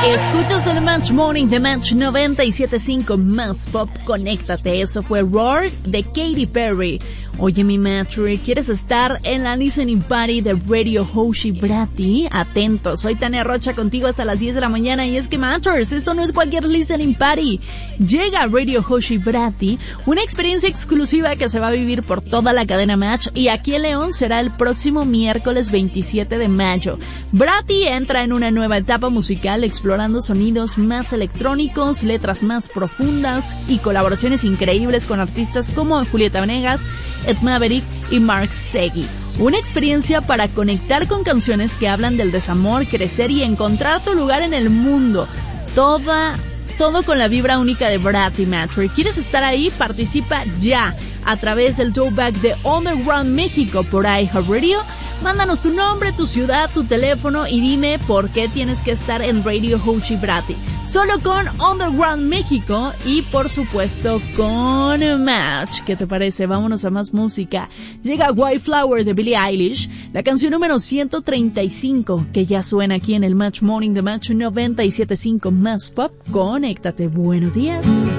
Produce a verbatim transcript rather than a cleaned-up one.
Escuchas el Match Morning de Match noventa y siete punto cinco más pop. Conéctate. Eso fue Roar de Katy Perry. Oye, mi Matcher, ¿quieres estar en la listening party de Radio Hoshi Brati? Atento, soy Tania Rocha contigo hasta las diez de la mañana y es que, Matchers, esto no es cualquier listening party. Llega a Radio Hoshi Brati, una experiencia exclusiva que se va a vivir por toda la cadena Match y aquí en León será el próximo miércoles veintisiete de mayo. Brati entra en una nueva etapa musical explorando sonidos más electrónicos, letras más profundas y colaboraciones increíbles con artistas como Julieta Venegas, Ed Maverick y Mark Segui. Una experiencia para conectar con canciones que hablan del desamor, crecer y encontrar tu lugar en el mundo. Toda, todo con la vibra única de Brati Matcher. ¿Quieres estar ahí? Participa ya a través del throwback de Underground México por iHeartRadio. Mándanos tu nombre, tu ciudad, tu teléfono y dime por qué tienes que estar en Radio Hoshi Brati. Solo con Underground México y por supuesto con Match. ¿Qué te parece? Vámonos a más música. Llega White Flower de Billie Eilish, la canción número ciento treinta y cinco que ya suena aquí en el Match Morning de Match noventa y siete punto cinco más pop. Conéctate. Buenos días.